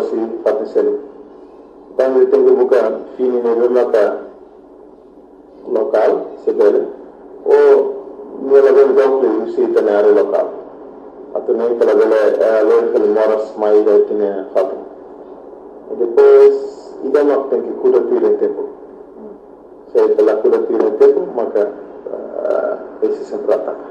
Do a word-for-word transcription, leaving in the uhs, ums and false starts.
si fatti seli tanto tengo buka fini ne remaka local sebele o nela ben doble usi tenere local atau nem pela vele vele pelo moras mais da tinha fato e depois ida não tem que cuidar do tempo se pela cura do tempo maka esse sempre ataca